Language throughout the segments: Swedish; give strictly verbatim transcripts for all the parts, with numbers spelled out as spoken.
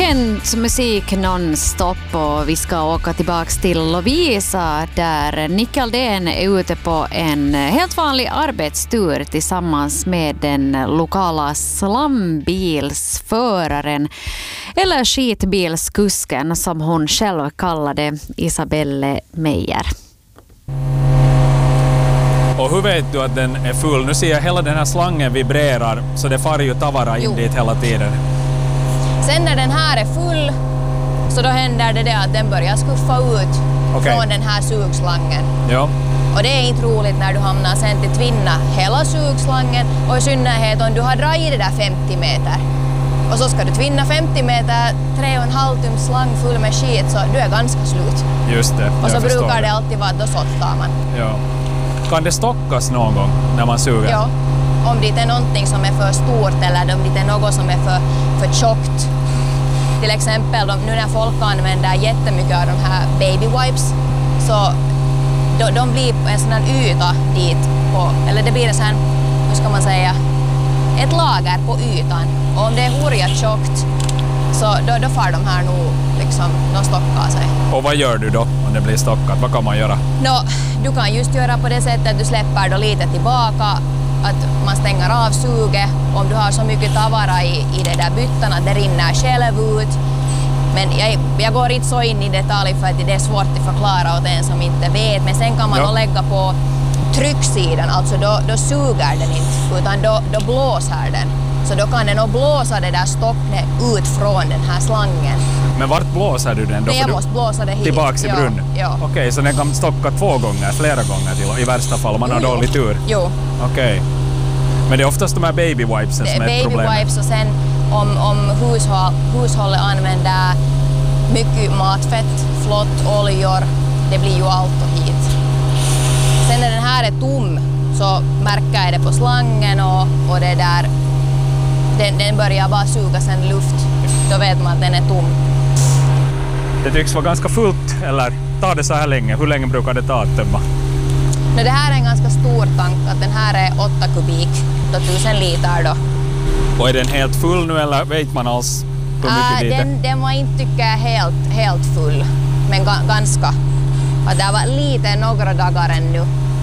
Dagens musik nonstop och vi ska åka tillbaks till Lovisa där Nick Aldén är ute på en helt vanlig arbetstur tillsammans med den lokala slambilsföraren eller skitbilskusken som hon själv kallade Isabelle Meijer. Och hur vet du att den är full? Nu ser jag hela den här slangen vibrerar så det far ju tavara in jo. dit hela tiden. Sen när den här är full så då händer det, det att den börjar skuffa ut okay. från den här sugslangen. Ja. Och det är inte roligt när du hamnar sen till tvinna hela sugslangen och i synnerhet om du har dragit det där femtio meter. Och så ska du tvinna femtio meter, tre och en halv tum slang full med skit så du är ganska slut. Just det. Och så brukar det. det alltid vara att då sottar man. Ja. Kan det stockas någon gång när man suger? Ja. Om det är någonting som är för stort eller om det är något som är för, för tjockt. Till exempel de, nu när folk använder jättemycket av de här baby wipes så de, de blir på en sån här yta dit på, eller det blir en sån här, hur ska man säga, ett lager på ytan. Och om det är hurjat tjockt så då, då får de här nog liksom, de stockar sig. Och vad gör du då om det blir stockat? Vad kan man göra? No, du kan just göra på det sättet att du släpper då lite tillbaka, att man stänger av suget. Om du har så mycket tavara i, i det där byttan att det rinner själv ut. Men jag, jag går inte så in i detalj för att det är svårt att förklara åt en som inte vet. Men sen kan man ja. lägga på trycksidan, alltså då, då suger den inte utan då, då blåser den. Så då kan den nog blåsa det där stocknet ut från den här slangen. Men vart blåser du den då? Nej, jag måste blåsa det hit. Tillbaks i ja, brunnen? Ja. Okej, okay, så den kan stocka två gånger, flera gånger till, i värsta fall om man jo, har dålig tur? Jo. Okej. Okay. Men det är oftast de här baby wipesen som är baby problemet? Baby wipes och sen om, om hushåll, hushållet använder mycket matfett, flott, oljor, det blir ju allt och hit. Sen när den här är tom så märker jag det på slangen och, och det där, den, den börjar bara suga sen luft. Då vet man att den är tom. Det tycks vara ganska fullt, eller tar det så här länge? Hur länge brukar det ta att tömma? No, det här är en ganska stor tank, att den här är åtta kubik, då tusen liter då. Och är den helt full nu eller vet man alls hur mycket äh, dit är? Den, den var inte tycker jag helt, helt full, men ga, ganska. Att det var lite några dagar ännu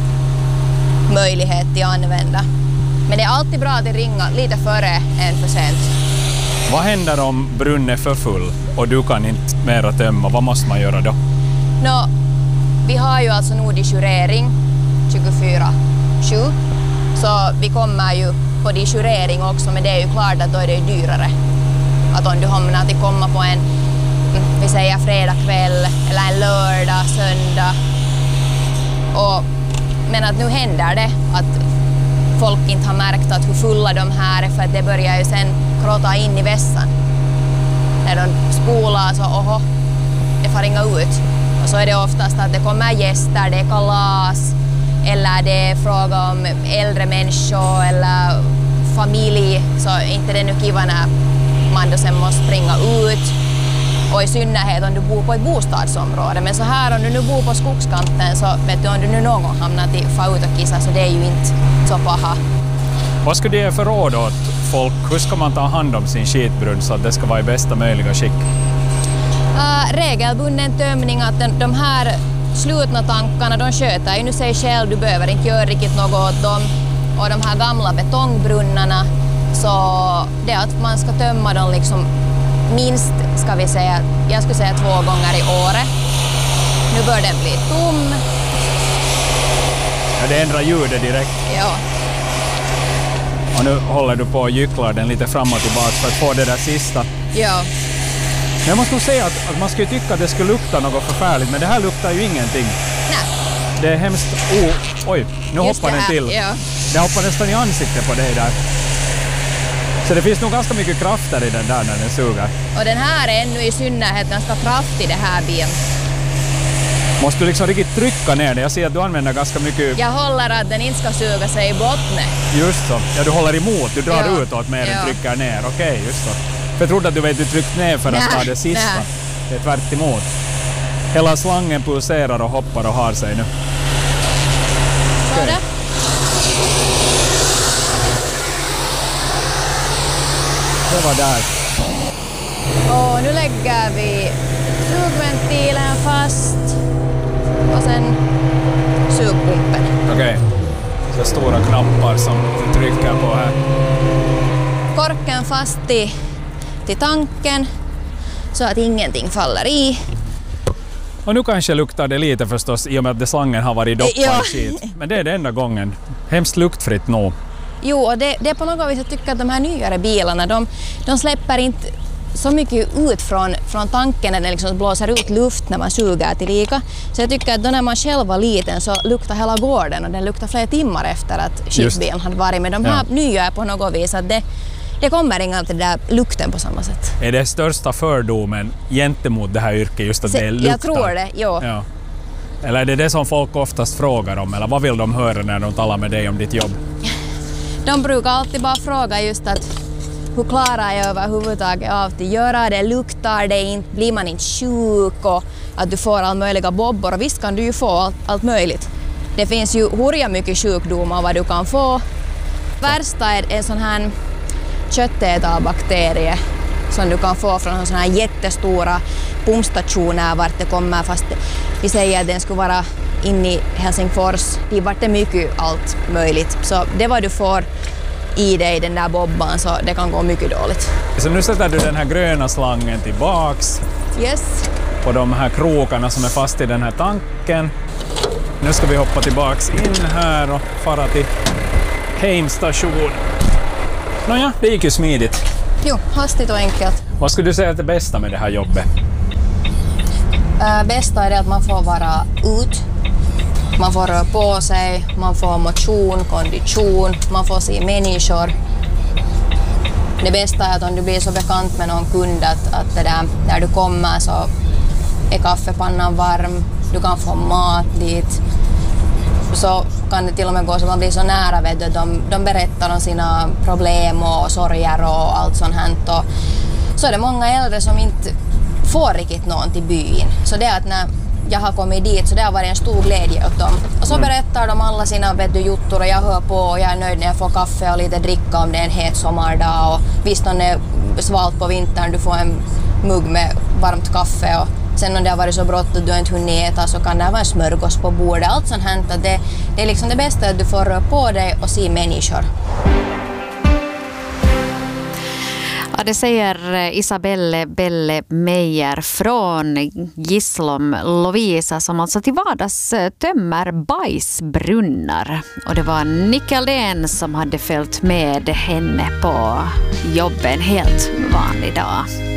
möjlighet att använda. Men det är alltid bra att ringa lite före än för sent. Vad händer om brunnen är för full och du kan inte mera tömma? Vad måste man göra då? No, vi har ju alltså nu dikurering tjugofyra sju. Så vi kommer ju på dikurering också, men det är ju klart att då är det dyrare. Att om du hamnar att komma på en, vi säger fredag kväll eller en lördag, söndag. Och, men att nu händer det att folk inte har märkt att hur fulla de här är för att det börjar ju sen kråta in i vässan. När de spolar så, oho, det får ringa ut. Och så är det oftast att det kommer gäster, det är kalas eller det är fråga om äldre människor eller familj. Så inte det nu kiva när man då sen måste springa ut. Och i synnerhet om du bor på ett bostadsområde. Men så här om du nu bor på skogskanten så vet du om du nu någon gång hamnar till få ut och kissa så det är ju inte så paha. Vad skulle det ge för råd åt folk? Hur ska man ta hand om sin skitbrunn så att det ska vara i bästa möjliga skick? Uh, regelbunden tömning, att den, de här slutna tankarna de sköter ju nu sig själv, du behöver inte göra riktigt något åt dem. Och de här gamla betongbrunnarna så det är att man ska tömma dem liksom minst, ska vi säga, jag skulle säga två gånger i året. Nu bör den bli tom. Ja, det ändrar ljudet direkt. Ja. Och nu håller du på och gycklar den lite fram och tillbaka för att få det där sista. Ja. Men jag måste nog säga att, att man skulle tycka att det skulle lukta något förfärligt, men det här luktar ju ingenting. Nej. Det är hemskt... Oh, oj, nu Just hoppar den till. Ja. Det hoppar nästan i ansiktet på dig där. Så det finns nog ganska mycket krafter i den där när den suger. Och den här är ännu i synnerhet ganska kraftig, det här bilen. Måste du liksom riktigt trycka ner den? Jag ser att du använder ganska mycket... Jag håller att den inte ska suga sig i botten. Just så. Ja, du håller emot. Du drar ja. utåt mer ja. än trycker ner. Okej, okay, just så. För jag trodde att du vet du tryckt ner för att Nä. ta det sista. Nä. Det är tvärt emot. Hela slangen pulserar och hoppar och har sig nu. Så okay. det. Det var där. Och nu lägger vi sugventilen fast och sen sugpumpen. Okej, okay. Så stora knappar som du trycker på här. Korken fast till, till tanken så att ingenting faller i. Och nu kanske luktar det lite förstås i och med att det slangen har varit doppad ja. i skit. Men det är det enda gången. Hemskt luktfritt nog. Jo, och det, det är på något vis jag tycker att de här nyare bilarna, de, de släpper inte så mycket ut från, från tanken när det liksom blåser ut luft när man suger tillika. Så jag tycker att då när man själv var liten så luktar hela gården och den luktar flera timmar efter att skitbilen hade varit. Men de här ja. nya är på något vis att det, det kommer inga till den där lukten på samma sätt. Är det största fördomen gentemot det här yrket just att så, det luktar? Jag tror det, jo. Ja. Eller är det det som folk oftast frågar om? Eller vad vill de höra när de talar med dig om ditt jobb? De brukar alltid bara fråga just att hur klarar jag överhuvudtaget av att göra det? Luktar det inte? Blir man inte sjuk? Och att du får all möjliga bobbor. Och visst kan du ju få allt, allt möjligt. Det finns ju hurja mycket sjukdomar vad du kan få. Värsta är en sån här köttätarbakterie som du kan få från såna här jättestora pumpstationer vart det kommer, fast vi säger att den skulle vara inne i Helsingfors. Det vart det mycket allt möjligt. Så det var du får i dig den där bobban, så det kan gå mycket dåligt. Så nu sätter du den här gröna slangen tillbaks. Yes. På de här krokarna som är fast i den här tanken. Nu ska vi hoppa tillbaks in här och fara till Heimstation. Nåja, det gick ju smidigt. Jo, hastigt och enkelt. Vad skulle du säga är det bästa med det här jobbet? Äh, bästa är det att man får vara ut. Man får röra på sig, man får motion, kondition, man får se människor. Det bästa är att om du blir så bekant med någon kund att, att det där, när du kommer så är kaffepannan varm, du kan få mat dit. Så kan det till och med gå så man blir så nära, vet du, de, de berättar om sina problem och sorger och allt sånt här. Och så är det många äldre som inte får riktigt någon till byn. Så det är att när jag har kommit dit så det har varit en stor glädje åt dem. Och så mm. berättar de alla sina vet du, juttor och jag hör på och jag är nöjd när jag får kaffe och lite dricka om det är en het sommardag. Och visst om det är svalt på vintern du får en mugg med varmt kaffe. Och sen om det har varit så brått att du inte hunnit äta så kan det vara en smörgås på bordet. Allt sånt här. Det, det är liksom det bästa att du får röra på dig och se människor. Ja, det säger Isabelle Belle Meijer från Gislom Lovisa som alltså till vardags tömmer bajsbrunnar. Och det var Nicke Aldén som hade följt med henne på jobben helt vanlig dag.